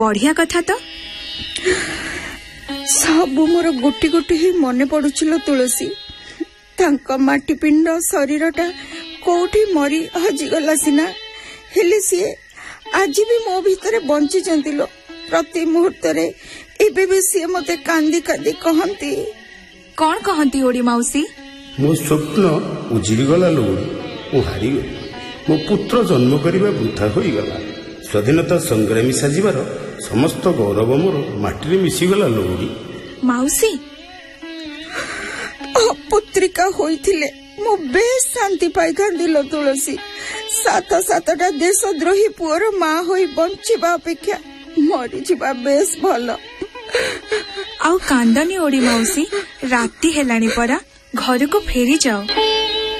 बढ़िया कथा तो सबु मोर गोटी गोटी ही मने पड़ुछिलो तुलसी। तांका माटी पिंड शरीरटा कोठी मरी हजिगला सिना, हेले सी आज भी मो भीतर बंची चंतिलो। प्रति मुहूर्त रे एबे भी सी मते कांदी कांदी कहंती। कौन कहंती ओडी माउसी? मो स्वप्न उजिरी गला लोड़ी, मु हारी गली। मो पुत्र जन्म करिबा वृथा होई गला। स्वाधीनता संग्रामी साजिबार समस्त गौरव मोर माटी रे मिसी गला लोड़ी। माउसी पुत्रिका होइथिले मो बेस शांति पाई थांदिलो तुलसी। सात सातटा देशद्रोही पुअर माँ होई बंचिबा अपेक्षा मरी जिबा बेस भलो। आउ कांदनी ओडी माउसी, राती हेलाणी परा, घर को फेरी जाओ।